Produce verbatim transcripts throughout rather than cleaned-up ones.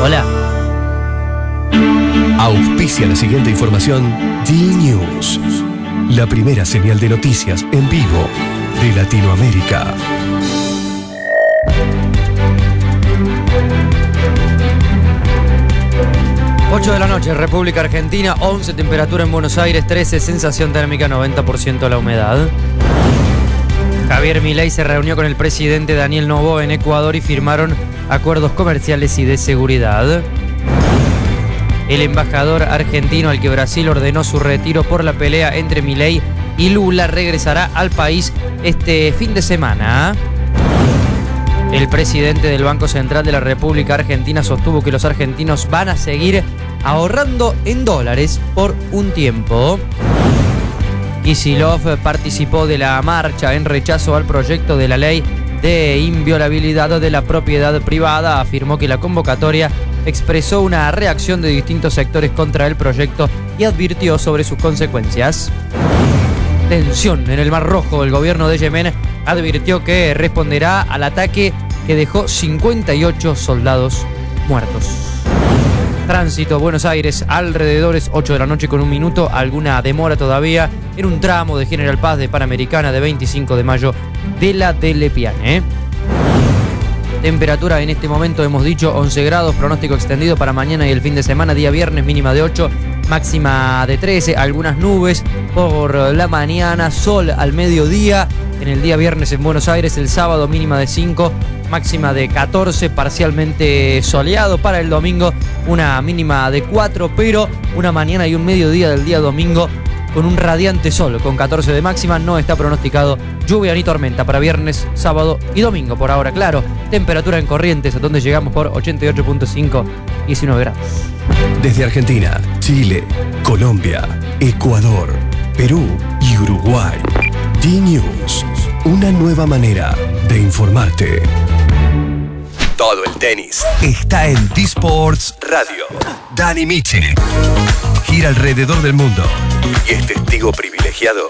Hola. Auspicia la siguiente información D-News, la primera señal de noticias en vivo de Latinoamérica. ocho de la noche, República Argentina, once, temperatura en Buenos Aires, trece, sensación térmica, noventa por ciento la humedad. Javier Milei se reunió con el presidente Daniel Noboa en Ecuador y firmaron acuerdos comerciales y de seguridad. El embajador argentino al que Brasil ordenó su retiro por la pelea entre Milei y Lula regresará al país este fin de semana. El presidente del Banco Central de la República Argentina sostuvo que los argentinos van a seguir ahorrando en dólares por un tiempo. Kicillof participó de la marcha en rechazo al proyecto de la ley de inviolabilidad de la propiedad privada. Afirmó que la convocatoria expresó una reacción de distintos sectores contra el proyecto y advirtió sobre sus consecuencias. Tensión en el Mar Rojo. El gobierno de Yemen advirtió que responderá al ataque que dejó cincuenta y ocho soldados muertos. Tránsito, Buenos Aires, alrededores ocho de la noche con un minuto. Alguna demora todavía en un tramo de General Paz de Panamericana de veinticinco de mayo de la Delle Piane. Temperatura en este momento hemos dicho once grados, pronóstico extendido para mañana y el fin de semana, día viernes mínima de ocho, máxima de trece, algunas nubes por la mañana, sol al mediodía. En el día viernes en Buenos Aires, el sábado mínima de cinco, máxima de catorce, parcialmente soleado. Para el domingo una mínima de cuatro, pero una mañana y un mediodía del día domingo con un radiante sol, con catorce de máxima. No está pronosticado lluvia ni tormenta para viernes, sábado y domingo por ahora, claro. Temperatura en Corrientes, a donde llegamos por ochenta y ocho punto cinco, diecinueve grados. Desde Argentina, Chile, Colombia, Ecuador, Perú y Uruguay. D-News, una nueva manera de informarte. Todo el tenis está en D-Sports Radio. Dani Miche gira alrededor del mundo y es testigo privilegiado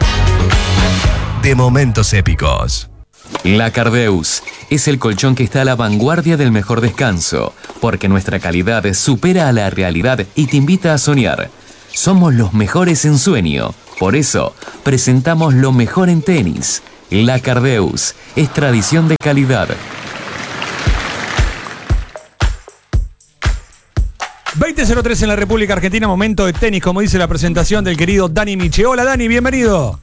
de momentos épicos. La Cardeus es el colchón que está a la vanguardia del mejor descanso, porque nuestra calidad supera a la realidad y te invita a soñar. Somos los mejores en sueño, por eso presentamos lo mejor en tenis. La Cardeus es tradición de calidad. veinte cero tres en la República Argentina, momento de tenis, como dice la presentación del querido Dani Miche. Hola Dani, bienvenido.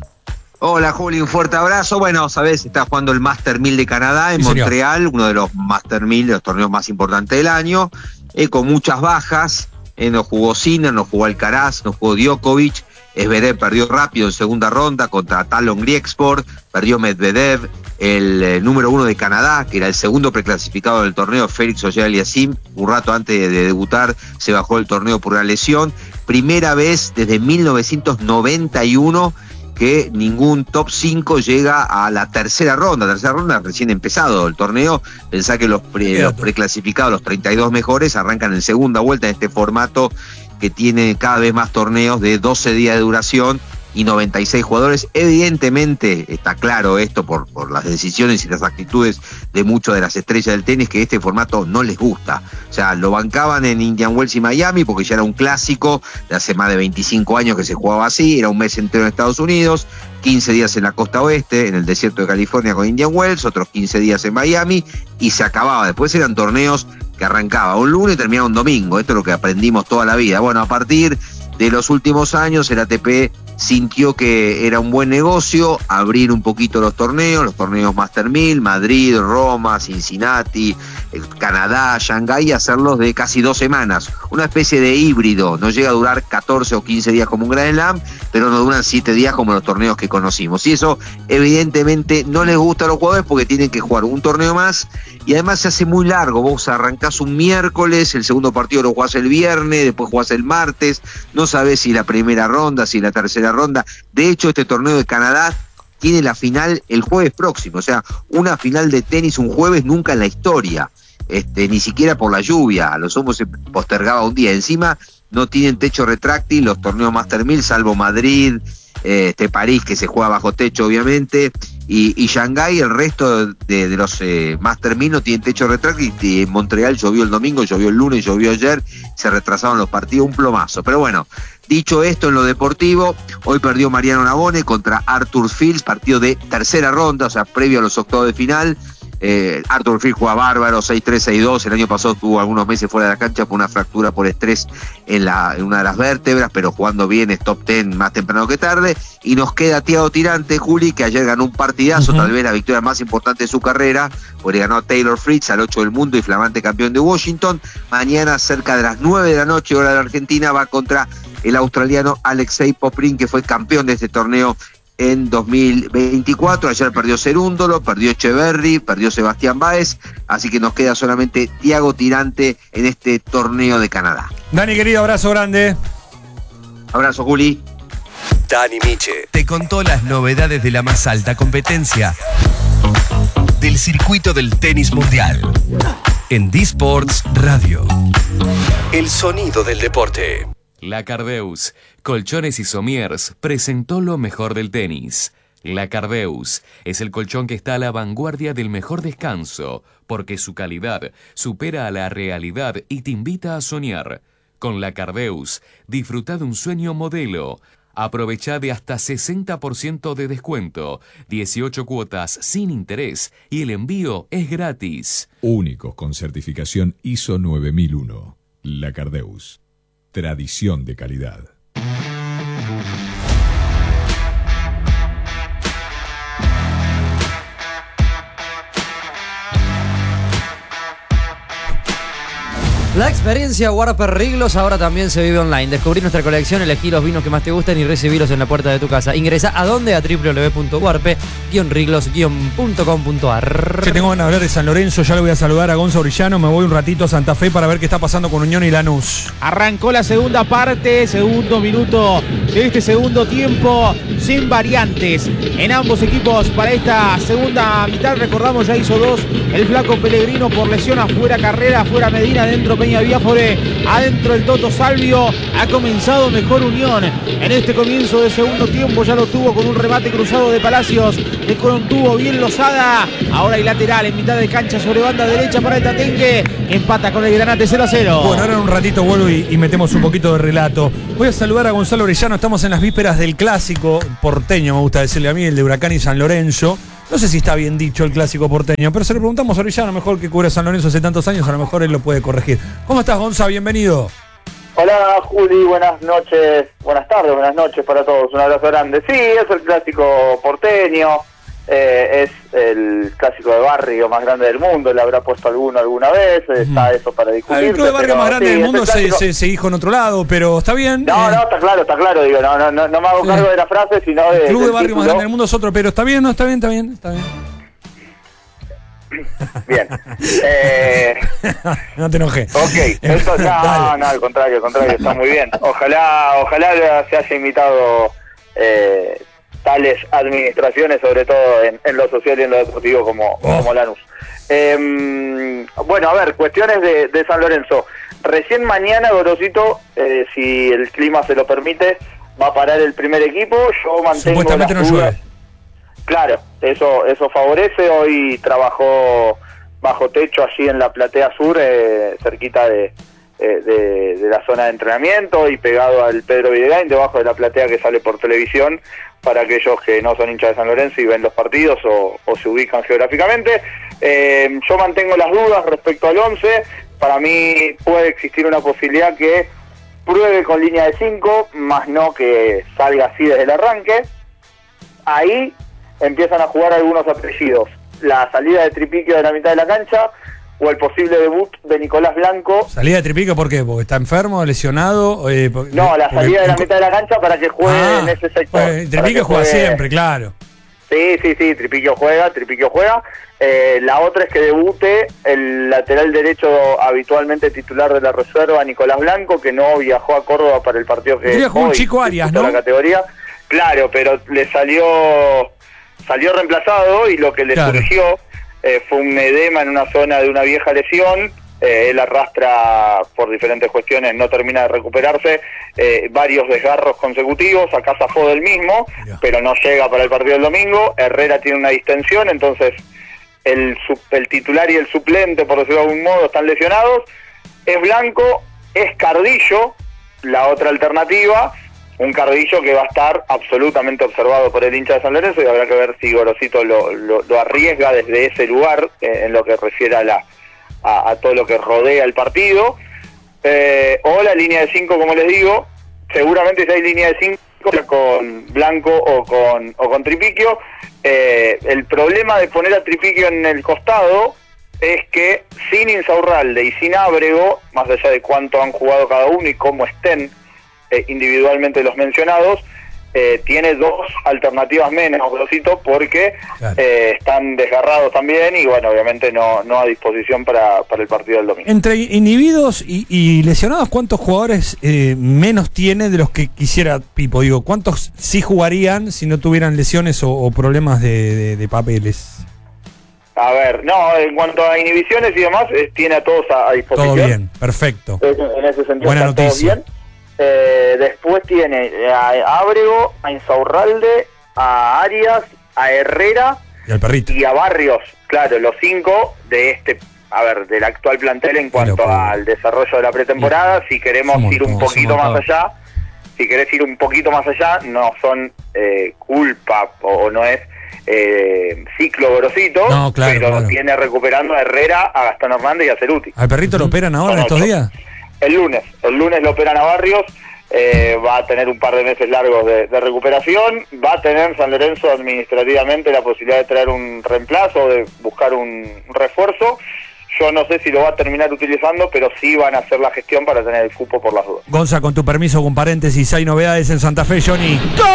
Hola Juli, un fuerte abrazo. Bueno, sabés, está jugando el Master mil de Canadá en sí, Montreal, señor. Uno de los Master mil, de los torneos más importantes del año, eh, con muchas bajas. Eh, no jugó Sinner, no jugó Alcaraz, no jugó Djokovic. Zverev perdió rápido en segunda ronda contra Talon Grieksport, perdió Medvedev, el eh, número uno de Canadá, que era el segundo preclasificado del torneo, Félix Auger-Aliassime, un rato antes de, de debutar se bajó del torneo por una lesión. Primera vez desde mil novecientos noventa y uno que ningún top cinco llega a la tercera ronda. La tercera ronda recién empezado el torneo. Pensá que los, pre, los preclasificados, los treinta y dos mejores, arrancan en segunda vuelta en este formato que tiene cada vez más torneos de doce días de duración y noventa y seis jugadores. Evidentemente está claro esto por, por las decisiones y las actitudes de muchas de las estrellas del tenis, que este formato no les gusta. O sea, lo bancaban en Indian Wells y Miami porque ya era un clásico de hace más de veinticinco años que se jugaba así, era un mes entero en Estados Unidos, quince días en la costa oeste, en el desierto de California con Indian Wells, otros quince días en Miami y se acababa. Después eran torneos que arrancaba un lunes y terminaba un domingo. Esto es lo que aprendimos toda la vida. Bueno, a partir de los últimos años el A T P sintió que era un buen negocio abrir un poquito los torneos, los torneos Master mil, Madrid, Roma, Cincinnati, Canadá, Shanghái, y hacerlos de casi dos semanas. Una especie de híbrido, no llega a durar catorce o quince días como un Grand Slam, pero no duran siete días como los torneos que conocimos. Y eso evidentemente no les gusta a los jugadores porque tienen que jugar un torneo más y además se hace muy largo. Vos arrancás un miércoles, el segundo partido lo jugás el viernes, después jugás el martes, no sabés si la primera ronda, si la tercera ronda. De hecho, este torneo de Canadá tiene la final el jueves próximo, o sea, una final de tenis un jueves nunca en la historia, este, ni siquiera por la lluvia, a lo sumo se postergaba un día. Encima no tienen techo retráctil los torneos Master mil, salvo Madrid este París, que se juega bajo techo obviamente, y, y Shanghái, el resto de, de los eh, Master mil no tienen techo retráctil, y en Montreal llovió el domingo, llovió el lunes, llovió ayer, se retrasaron los partidos, un plomazo. Pero bueno, dicho esto, en lo deportivo, hoy perdió Mariano Navone contra Arthur Fils, partido de tercera ronda, o sea, previo a los octavos de final. Eh, Arthur Fils juega bárbaro, seis tres, seis dos, el año pasado estuvo algunos meses fuera de la cancha por una fractura por estrés en, la, en una de las vértebras, pero jugando bien, es top diez más temprano que tarde. Y nos queda Thiago Tirante, Juli, que ayer ganó un partidazo, uh-huh. tal vez la victoria más importante de su carrera, porque ganó a Taylor Fritz, al ocho del mundo y flamante campeón de Washington. Mañana, cerca de las nueve de la noche, hora de la Argentina, va contra el australiano Alexei Poprin, que fue campeón de este torneo en dos mil veinticuatro. Ayer perdió Cerúndolo, perdió Echeverry, perdió Sebastián Báez, así que nos queda solamente Thiago Tirante en este torneo de Canadá. Dani, querido, abrazo grande. Abrazo, Juli. Dani Miche te contó las novedades de la más alta competencia del circuito del tenis mundial en D-Sports Radio. El sonido del deporte. La Cardeus, Colchones y Somiers, presentó lo mejor del tenis. La Cardeus es el colchón que está a la vanguardia del mejor descanso, porque su calidad supera a la realidad y te invita a soñar. Con La Cardeus, disfruta de un sueño modelo. Aprovecha de hasta sesenta por ciento de descuento, dieciocho cuotas sin interés y el envío es gratis. Únicos con certificación I S O nueve mil uno. La Cardeus. Tradición de calidad. La experiencia Warper Riglos ahora también se vive online. Descubrí nuestra colección, elegí los vinos que más te gustan y recibirlos en la puerta de tu casa. Ingresa a dónde, a w w w punto warpe guion riglos guion punto com punto a r. Si tengo ganas de hablar de San Lorenzo, ya le voy a saludar a Gonzo Orellano. Me voy un ratito a Santa Fe para ver qué está pasando con Unión y Lanús. Arrancó la segunda parte, segundo minuto de este segundo tiempo, sin variantes en ambos equipos para esta segunda mitad. Recordamos, ya hizo dos el flaco Pellegrino por lesión, afuera Carrera, afuera Medina, adentro Peña Biafore, adentro el Toto Salvio. Ha comenzado mejor Unión en este comienzo de segundo tiempo, ya lo tuvo con un remate cruzado de Palacios, que contuvo bien Lozada. Ahora hay lateral en mitad de cancha sobre banda derecha para el Tatengue, empata con el Granate cero a cero. Bueno, ahora en un ratito vuelvo y, y metemos un poquito de relato. Voy a saludar a Gonzalo Orellano, estamos en las vísperas del clásico porteño, me gusta decirle a mí, el de Huracán y San Lorenzo. No sé si está bien dicho el clásico porteño, pero se le preguntamos a Orellano, mejor que cubre San Lorenzo hace tantos años, a lo mejor él lo puede corregir. ¿Cómo estás, Gonza? Bienvenido. Hola, Juli, buenas noches, buenas tardes, buenas noches para todos, un abrazo grande. Sí, es el clásico porteño, eh, es el clásico de barrio más grande del mundo, le habrá puesto alguno alguna vez, uh-huh. Está eso para discutir. El club de barrio más grande sí, del mundo se, se, se dijo en otro lado, pero está bien. No, eh. no, está claro, está claro, digo, no, no, no, no me hago cargo eh. de la frase, sino de... El club de barrio título. Más grande del mundo es otro, pero está bien, no, está bien, está bien, está bien. Bien. Eh, no te enojes. Ok, eso no, no, al contrario, al contrario, está muy bien. Ojalá, ojalá se haya imitado eh, tales administraciones, sobre todo en, en lo social y en lo deportivo como, oh. como Lanús. Eh, bueno, a ver, cuestiones de, de San Lorenzo. Recién mañana, Gorosito, eh, si el clima se lo permite, va a parar el primer equipo. Yo mantengo Supuestamente las no dudas. llueve. Claro, eso eso favorece. Hoy trabajó bajo techo allí en la platea sur, eh, cerquita de, eh, de, de la zona de entrenamiento y pegado al Pedro Videgain, debajo de la platea que sale por televisión para aquellos que no son hinchas de San Lorenzo y ven los partidos o, o se ubican geográficamente. Eh, yo mantengo las dudas respecto al once. Para mí puede existir una posibilidad que pruebe con línea de cinco, más no que salga así desde el arranque. Ahí empiezan a jugar algunos apellidos. La salida de Tripiquio de la mitad de la cancha o el posible debut de Nicolás Blanco. ¿Salida de Tripiquio por qué? ¿Porque está enfermo, lesionado? Eh, porque, no, la salida porque... de la mitad de la cancha para que juegue ah, en ese sector. Pues, Tripiquio juega juegue... siempre, claro. Sí, sí, sí, Tripiquio juega, Tripiquio juega. Eh, la otra es que debute el lateral derecho habitualmente titular de la reserva, Nicolás Blanco, que no viajó a Córdoba para el partido que jugó un Chico Arias, ¿no? La categoría. Claro, pero le salió... Salió reemplazado y lo que le claro. surgió eh, fue un edema en una zona de una vieja lesión Eh, él arrastra, por diferentes cuestiones, no termina de recuperarse, eh, varios desgarros consecutivos, acá zafó del mismo, yeah. pero no llega para el partido del domingo. Herrera tiene una distensión, entonces el, el titular y el suplente, por decirlo de algún modo, están lesionados. Es Blanco, es Cardillo, la otra alternativa, un Cardillo que va a estar absolutamente observado por el hincha de San Lorenzo, y habrá que ver si Gorosito lo, lo, lo arriesga desde ese lugar, eh, en lo que refiere a la A, a todo lo que rodea el partido, eh, o la línea de cinco, como les digo. Seguramente si hay línea de cinco con Blanco o con o con Tripiquio, eh, el problema de poner a Tripiquio en el costado es que sin Insaurralde y sin Ábrego, más allá de cuánto han jugado cada uno y cómo estén eh, individualmente los mencionados, Eh, tiene dos alternativas menos, Gorosito, porque claro. eh, están desgarrados también y bueno, obviamente no, no a disposición para, para el partido del domingo. Entre inhibidos y, y lesionados, ¿cuántos jugadores eh, menos tiene de los que quisiera Pipo? Digo, ¿cuántos sí jugarían si no tuvieran lesiones o, o problemas de, de, de papeles? A ver, no, en cuanto a inhibiciones y demás, eh, tiene a todos a, a disposición. Todo bien, perfecto. Es, en ese sentido buena está noticia. Todo bien. Eh, después tiene a Ábrego, a Insaurralde, a Arias, a Herrera y al Perrito y a Barrios, claro, los cinco de este, a ver, del actual plantel en cuanto al desarrollo de la pretemporada. Si queremos un ir un poquito más allá, si querés ir un poquito más allá, no son eh, culpa o, o no es eh, ciclo Gorosito, no, claro, pero claro. tiene recuperando a Herrera, a Gastón Hernández y a Ceruti. ¿Al Perrito lo operan ahora en estos días? El lunes, el lunes lo operan a Barrios, eh, va a tener un par de meses largos de, de recuperación, va a tener San Lorenzo administrativamente la posibilidad de traer un reemplazo, de buscar un refuerzo. Yo no sé si lo va a terminar utilizando, pero sí van a hacer la gestión para tener el cupo por las dudas. Gonza, con tu permiso, con paréntesis, hay novedades en Santa Fe, Johnny.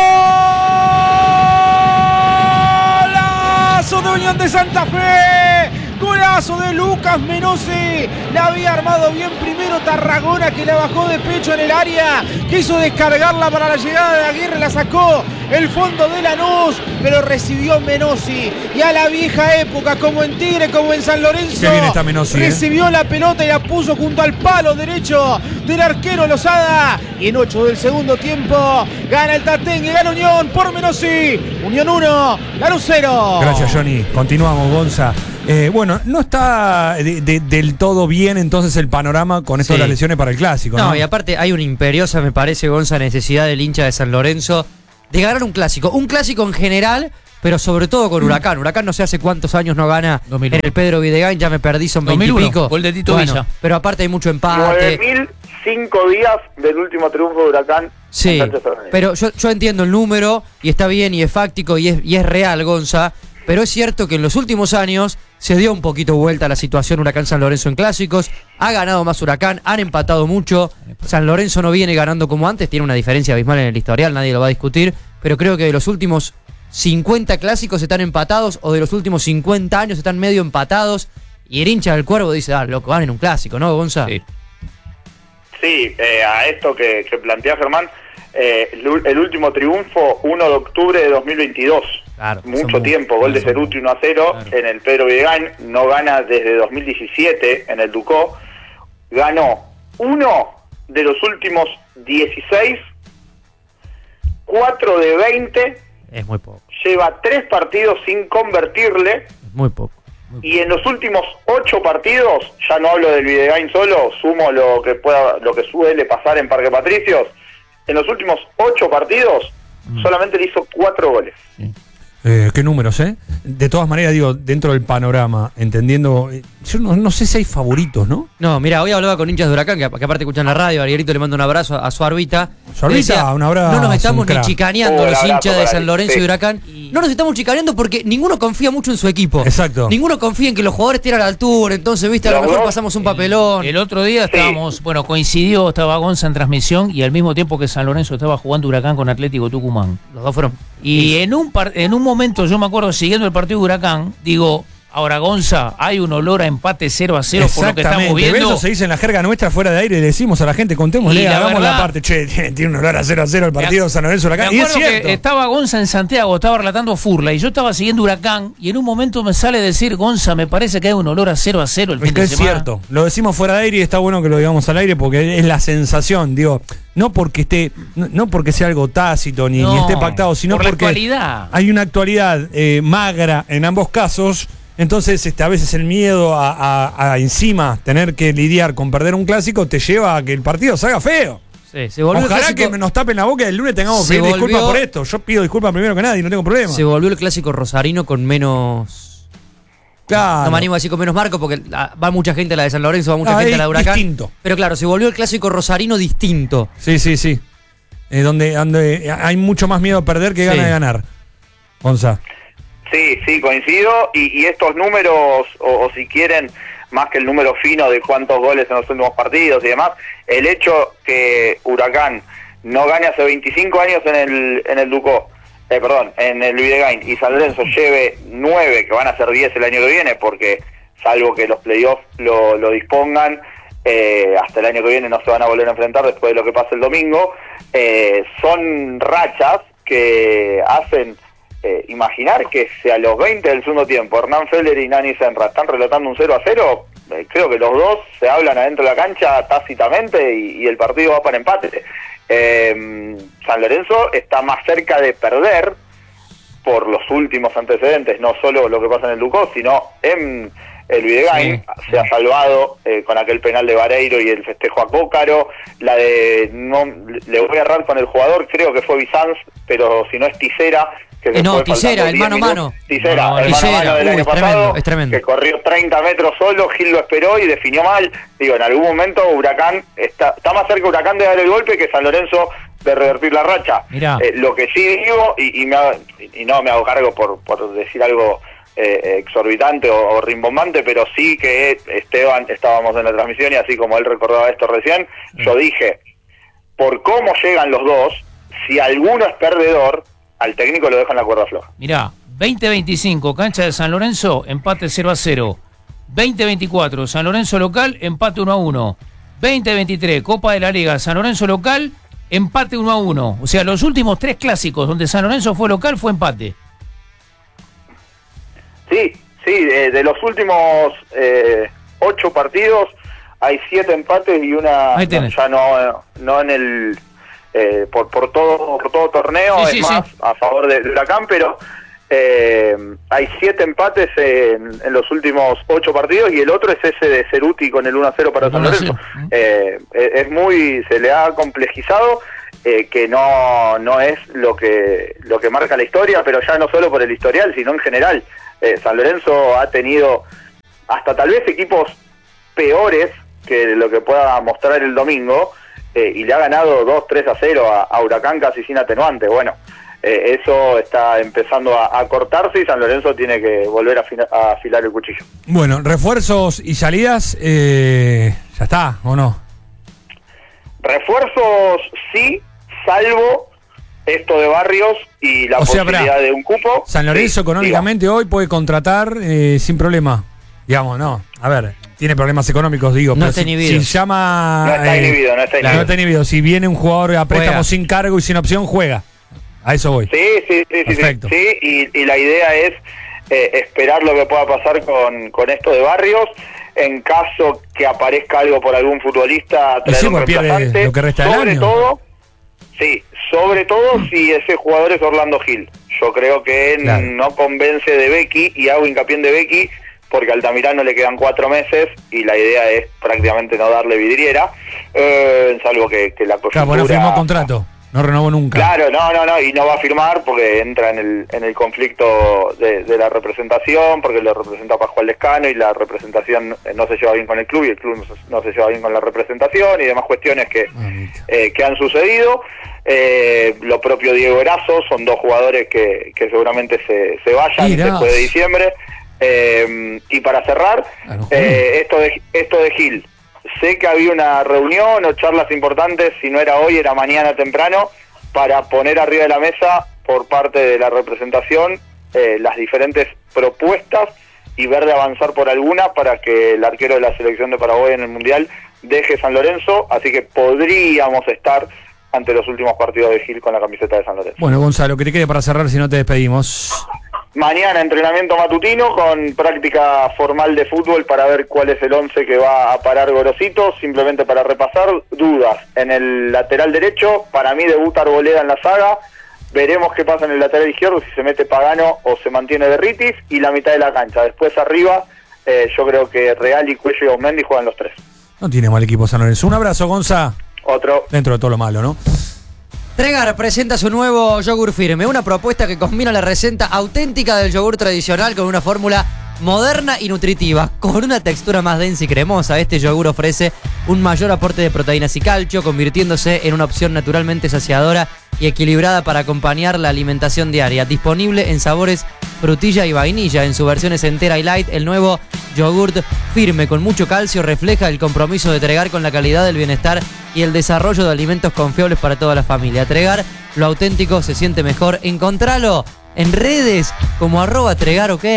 ¡Golazo de Unión de Santa Fe! Golazo de Lucas Menossi, la había armado bien primero Tarragona, que la bajó de pecho en el área, quiso descargarla para la llegada de Aguirre, la sacó el fondo de Lanús, pero recibió Menossi, y a la vieja época, como en Tigre, como en San Lorenzo, qué bien está Menossi, recibió ¿eh? la pelota y la puso junto al palo derecho del arquero Lozada, y en ocho del segundo tiempo gana el Tatengue, gana Unión por Menossi. Unión uno, Lanús cero. Gracias, Johnny. Continuamos, Gonza. Eh, bueno, no está de, de, del todo bien entonces el panorama con esto sí. de las lesiones para el clásico, ¿no? No, y aparte hay una imperiosa, me parece, Gonza, necesidad del hincha de San Lorenzo de ganar un clásico. Un clásico en general, pero sobre todo con Huracán. Huracán no sé hace cuántos años no gana dos mil uno. En el Pedro Videgain, ya me perdí, son veintipico. Gol de Tito bueno, Villa. Pero aparte hay mucho empate. nueve mil cinco días del último triunfo de Huracán. Sí, pero yo, yo entiendo el número y está bien y es fáctico y es, y es real, Gonza. Pero es cierto que en los últimos años se dio un poquito vuelta a la situación Huracán San Lorenzo en clásicos, ha ganado más Huracán, han empatado mucho, San Lorenzo no viene ganando como antes, tiene una diferencia abismal en el historial, nadie lo va a discutir, pero creo que de los últimos cincuenta clásicos están empatados, o de los últimos cincuenta años están medio empatados, y el hincha del Cuervo dice, ah, loco, van en un clásico, ¿no, Gonza? Sí, sí eh, a esto que, que plantea Germán, eh, el, el último triunfo, uno de octubre de dos mil veintidós. Claro, mucho tiempo, gol de Ceruti uno a cero claro. en el Pedro Videgain, no gana desde dos mil diecisiete en el Ducó, ganó uno de los últimos dieciséis, cuatro de veinte, es muy poco, lleva tres partidos sin convertirle, es muy poco, muy poco. Y en los últimos ocho partidos, ya no hablo del Videgain solo, sumo lo que pueda, lo que suele pasar en Parque Patricios, en los últimos ocho partidos mm. solamente le hizo cuatro goles. Sí. Eh, qué números, ¿eh? De todas maneras, digo, dentro del panorama, entendiendo... Eh, yo no, no sé si hay favoritos, ¿no? No, mira, hoy hablaba con hinchas de Huracán, que, que aparte escuchan la radio, Arguerito le mando un abrazo a, a su arbita. Su arbita, un abrazo. No nos estamos ni chicaneando oh, los hinchas de San ti, Lorenzo sí. y Huracán. Y no nos estamos chicaneando porque ninguno confía mucho en su equipo. Exacto. Ninguno confía en que los jugadores estén a la altura, entonces, viste, a lo mejor pasamos un papelón. El, el otro día estábamos, sí. bueno, coincidió, estaba Gonza en transmisión y al mismo tiempo que San Lorenzo estaba jugando Huracán con Atlético Tucumán. Los dos fueron. Y en un, par, en un momento, yo me acuerdo, siguiendo el partido de Huracán, digo, Ahora, Gonza, hay un olor a empate cero a cero por lo que estamos viendo. Eso se dice en la jerga nuestra fuera de aire y le decimos a la gente, contémosle, hagamos la, verdad, la parte. Che, tiene, tiene un olor a cero a cero el partido de San Lorenzo Huracán. Me Y es acuerdo cierto. que estaba Gonza en Santiago, estaba relatando Furla y yo estaba siguiendo Huracán y en un momento me sale decir, Gonza, me parece que hay un olor a cero a cero el fin Es que de es semana. cierto, lo decimos fuera de aire y está bueno que lo digamos al aire porque es la sensación, digo, no porque esté, no, no porque sea algo tácito ni, No, ni esté pactado, sino por la porque actualidad. hay una actualidad eh, magra en ambos casos. Entonces, este, a veces el miedo a, a, a encima tener que lidiar con perder un clásico te lleva a que el partido salga feo. Sí, se volvió Ojalá el clásico, que nos tapen la boca y el lunes tengamos se que pedir disculpas volvió- por esto. Yo pido disculpas primero que nadie, no tengo problema. se volvió el clásico rosarino con menos... Claro. No me animo a decir con menos marco porque ah, va mucha gente a la de San Lorenzo, va mucha Ah, gente a es la de Huracán. distinto. Pero claro, se volvió el clásico rosarino distinto. Sí, sí, sí. Eh, donde, donde hay mucho más miedo a perder que Sí. ganas de ganar. Gonza. Sí, sí, coincido. Y, y estos números, o, o si quieren, más que el número fino de cuántos goles en los últimos partidos y demás, el hecho que Huracán no gane hace veinticinco años en el, en el Ducó, eh, perdón, en el Videgain, y San Lorenzo lleve nueve, que van a ser diez el año que viene, porque salvo que los playoffs lo, lo dispongan, eh, hasta el año que viene no se van a volver a enfrentar después de lo que pase el domingo, eh, son rachas que hacen eh, imaginar que si a los veinte del segundo tiempo Hernán Feller y Nani Senra están relatando un cero a cero, eh, creo que los dos se hablan adentro de la cancha tácitamente y, y el partido va para empate. Eh, San Lorenzo está más cerca de perder por los últimos antecedentes, no solo lo que pasa en el Ducó, sino en el Videgain. Sí, se ha salvado eh, con aquel penal de Vareiro y el festejo a Cócaro, la de, no le voy a errar con el jugador, creo que fue Bizanz, pero si no es Tisera, que se Eh, no, fue Tisera, faltando el diez mano a minutos. mano. Tisera, No, no, el mano a Tisera. mano del Uy, año es tremendo, pasado, es tremendo. que corrió treinta metros solo, Gil lo esperó y definió mal. Digo, en algún momento Huracán está, está más cerca Huracán de dar el golpe que San Lorenzo de revertir la racha. Mirá. Eh, lo que sí digo, y, y, me hago- y no me hago cargo por, por decir algo eh, exorbitante o, o rimbombante, pero sí que Esteban, estábamos en la transmisión y así como él recordaba esto recién, yo dije, por cómo llegan los dos, si alguno es perdedor, al técnico lo deja en la cuerda floja. Mirá, veinte veinticinco, cancha de San Lorenzo, empate cero a cero. veinte veinticuatro, San Lorenzo local, empate uno a uno. veinte veintitrés, Copa de la Liga, San Lorenzo local, empate uno a uno. O sea, los últimos tres clásicos donde San Lorenzo fue local fue empate. Sí, sí, de, de los últimos eh, ocho partidos hay siete empates y una, Ahí tenés. ya no, no en el... Eh, por, por todo por todo torneo, Sí, es sí, más sí. a favor de, de Huracán, pero eh, hay siete empates en, en los últimos ocho partidos y el otro es ese de Ceruti con el uno a cero para San uno a Lorenzo. cero. Eh, es es muy, se le ha complejizado, eh, que no no es lo que lo que marca la historia, pero ya no solo por el historial, sino en general. Eh, San Lorenzo ha tenido hasta tal vez equipos peores que lo que pueda mostrar el domingo, eh, y le ha ganado dos tres a cero a, a Huracán casi sin atenuante. Bueno, eh, eso está empezando a, a cortarse y San Lorenzo tiene que volver a, afina- a afilar el cuchillo. Bueno, refuerzos y salidas, eh, ya está, ¿o no? Refuerzos sí, salvo esto de Barrios y la O sea, posibilidad pará, de un cupo. San Lorenzo Sí, económicamente hoy puede contratar eh, sin problema. Digamos, no. A ver, tiene problemas económicos, digo. No pero está si, inhibido. si llama. No está eh, inhibido, no está no inhibido. está inhibido. Si viene un jugador a préstamo Juega. sin cargo y sin opción, juega. A eso voy. Sí, sí, sí, sí, sí, Perfecto. sí, y, y la idea es eh, esperar lo que pueda pasar con, con esto de Barrios. En caso que aparezca algo por algún futbolista, Y traer sí, un pues pierde reemplazante. lo que resta del sobre año. todo, sí, sobre todo si ese jugador es Orlando Gil. Yo creo que Claro. no convence de Becky, y hago hincapié en de Becky, porque a Altamirano le quedan cuatro meses y la idea es prácticamente no darle vidriera, eh, salvo que, que la Claro, coyuntura... pues no firmó contrato. No renovó nunca. Claro, no, no, no, y no va a firmar porque entra en el, en el conflicto de, de la representación, porque lo representa Pascual Lescano y la representación eh, no se lleva bien con el club y el club no se, no se lleva bien con la representación y demás cuestiones que, Mamita. eh, que han sucedido. Eh, lo propio Diego Erazo, son dos jugadores que, que seguramente se, se vayan Mirá. después de diciembre. Eh, y para cerrar, Claro, eh, esto de esto de Gil. Sé que había una reunión o charlas importantes, si no era hoy, era mañana temprano, para poner arriba de la mesa por parte de la representación eh, las diferentes propuestas y ver de avanzar por alguna para que el arquero de la selección de Paraguay en el Mundial deje San Lorenzo, así que podríamos estar ante los últimos partidos de Gil con la camiseta de San Lorenzo. Bueno, Gonzalo, que te quede para cerrar si no te despedimos. Mañana entrenamiento matutino con práctica formal de fútbol para ver cuál es el once que va a parar Gorosito, simplemente para repasar dudas. En el lateral derecho, para mí debuta Arboleda en la saga, veremos qué pasa en el lateral izquierdo, si se mete Pagano o se mantiene Berritis, y la mitad de la cancha. Después arriba, eh, yo creo que Real y Cuello y Osmendi juegan los tres. No tiene mal equipo San Lorenzo. Un abrazo, Gonza. Otro. Dentro de todo lo malo, ¿no? Tregar presenta su nuevo yogur firme, una propuesta que combina la receta auténtica del yogur tradicional con una fórmula moderna y nutritiva. Con una textura más densa y cremosa, este yogur ofrece un mayor aporte de proteínas y calcio, convirtiéndose en una opción naturalmente saciadora y equilibrada para acompañar la alimentación diaria. Disponible en sabores frutilla y vainilla. En sus versiones entera y light, el nuevo yogurt firme con mucho calcio refleja el compromiso de Tregar con la calidad del bienestar y el desarrollo de alimentos confiables para toda la familia. Tregar, lo auténtico se siente mejor. Encontralo en redes como arroba Tregar, ok.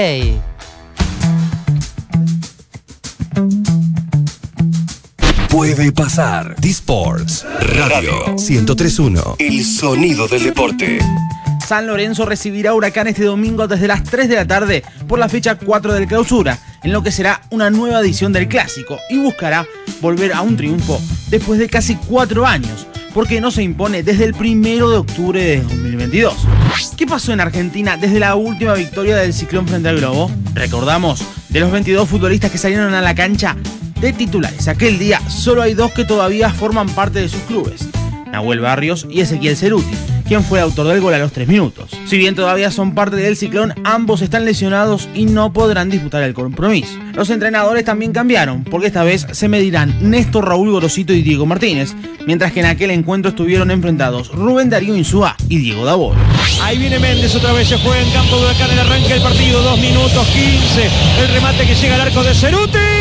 Puede pasar. D-Sports Radio ciento tres punto uno. El sonido del deporte. San Lorenzo recibirá a Huracán este domingo desde las tres de la tarde por la fecha cuatro del Clausura, en lo que será una nueva edición del Clásico, y buscará volver a un triunfo después de casi cuatro años, porque no se impone desde el primero de octubre de dos mil veintidós. ¿Qué pasó en Argentina desde la última victoria del Ciclón frente al Globo? Recordamos, de los veintidós futbolistas que salieron a la cancha de titulares aquel día, solo hay dos que todavía forman parte de sus clubes: Nahuel Barrios y Ezequiel Ceruti, quien fue autor del gol a los tres minutos. Si bien todavía son parte del Ciclón, ambos están lesionados y no podrán disputar el compromiso. Los entrenadores también cambiaron, porque esta vez se medirán Néstor Raúl Gorosito y Diego Martínez, mientras que en aquel encuentro estuvieron enfrentados Rubén Darío Insúa y Diego Dabolo. Ahí viene Méndez, otra vez se juega en campo de Huracán, el arranque del partido, dos minutos quince, el remate que llega al arco de Ceruti.